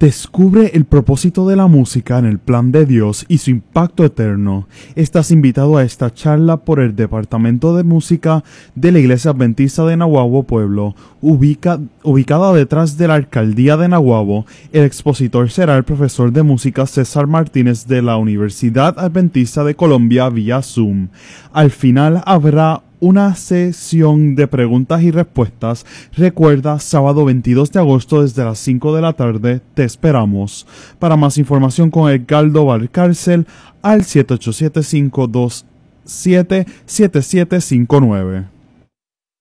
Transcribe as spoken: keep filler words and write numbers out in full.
Descubre el propósito de la música en el plan de Dios y su impacto eterno. Estás invitado a esta charla por el Departamento de Música de la Iglesia Adventista de Nahuabo Pueblo, ubica, ubicada detrás de la Alcaldía de Nahuabo. El expositor será el profesor de música César Martínez de la Universidad Adventista de Colombia vía Zoom. Al final habrá una sesión de preguntas y respuestas. Recuerda, sábado veintidós de agosto desde las cinco de la tarde. Te esperamos. Para más información con Edgardo Valcárcel al siete ocho siete, cinco dos siete, siete siete cinco nueve.